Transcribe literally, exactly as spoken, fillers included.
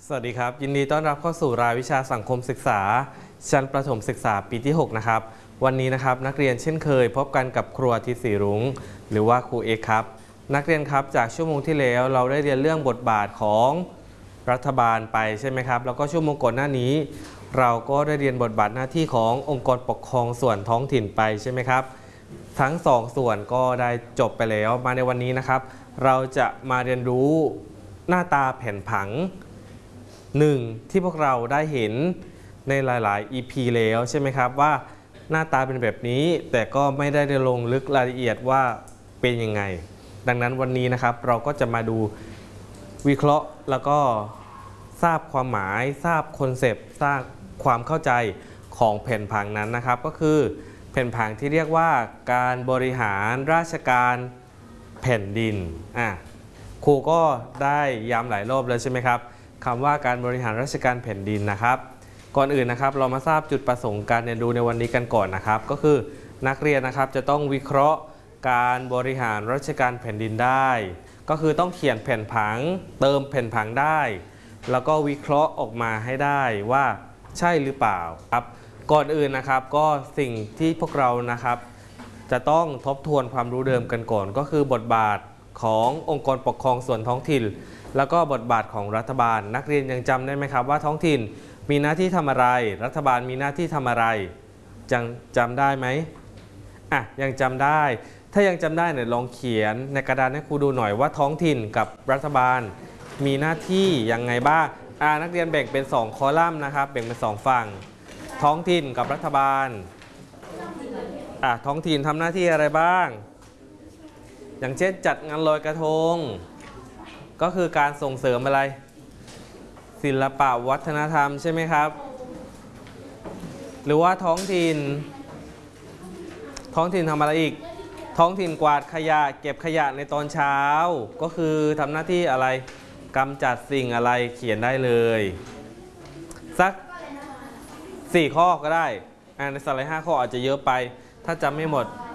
สวัสดีครับยินดีต้อนรับเข้าสู่รายวิชาสังคมศึกษาชั้นประถมศึกษาปีที่หกนะครับวันนี้นะครับนักเรียนเช่นเคยพบกันกับครูอาทิตย์ศรีรุ้งหรือว่าครูเอกครับนักเรียนครับจากชั่วโมงที่แล้วเราได้เรียนเรื่องบทบาทของรัฐบาลไปใช่ไหมครับแล้วก็ชั่วโมงก่อนหน้านี้เราก็ได้เรียนบทบาทหน้าที่ขององค์กรปกครองส่วนท้องถิ่นไปใช่ไหมครับทั้งสองส่วนก็ได้จบไปแล้วมาในวันนี้นะครับเราจะมาเรียนรู้หน้าตาแผนผังหนึ่งที่พวกเราได้เห็นในหลายๆ อี พี แล้วใช่ไหมครับว่าหน้าตาเป็นแบบนี้แต่ก็ไม่ได้ลงลึกรายละเอียดว่าเป็นยังไงดังนั้นวันนี้นะครับเราก็จะมาดูวิเคราะห์แล้วก็ทราบความหมายทราบคอนเซปต์ทราบความเข้าใจของแผนผังนั้นนะครับก็คือแผนผังที่เรียกว่าการบริหารราชการแผ่นดินอ่ะครูก็ได้ย้ำหลายรอบแล้วใช่ไหมครับคำว่าการบริหารราชการแผ่นดินนะครับก่อนอื่นนะครับเรามาทราบจุดประสงค์การเรียนรู้ในวันนี้กันก่อนนะครับก็คือนักเรียนนะครับจะต้องวิเคราะห์การบริหารราชการแผ่นดินได้ก็คือต้องเขียนแผนผังเติมแผนผังได้แล้วก็วิเคราะห์ออกมาให้ได้ว่าใช่หรือเปล่าครับก่อนอื่นนะครับก็สิ่งที่พวกเรานะครับจะต้องทบทวนความรู้เดิมกันก่อนก็คือบทบาทขององค์กรปกครองส่วนท้องถิ่นแล้วก็บทบาทของรัฐบาลนักเรียนยังจำได้ไหมครับว่าท้องถิ่นมีหน้าที่ทำอะไรรัฐบาลมีหน้าที่ทำอะไรจังจำได้ไหมอ่ะยังจำได้ถ้ายังจำได้เนี่ยลองเขียนในกระดานให้ครูดูหน่อยว่าท้องถิ่นกับรัฐบาลมีหน้าที่ยังไงบ้างอ่ะนักเรียนแบ่งเป็นสองคอลัมน์นะครับแบ่งเป็นสองฝั่งท้องถิ่นกับรัฐบาลอ่ะท้องถิ่นทำหน้าที่อะไรบ้างอย่างเช่นจัดงานลอยกระทงก็คือการส่งเสริมอะไรศิลปะวัฒนธรรมใช่ไหมครับหรือว่าท้องถิ่นท้องถิ่นทำอะไรอีกท้องถิ่นกวาดขยะเก็บขยะในตอนเช้าก็คือทำหน้าที่อะไรกำจัดสิ่งอะไรเขียนได้เลยสักสี่ข้อก็ได้ในสไลด์ห้าข้ออาจจะเยอะไปถ้าจำไม่หมด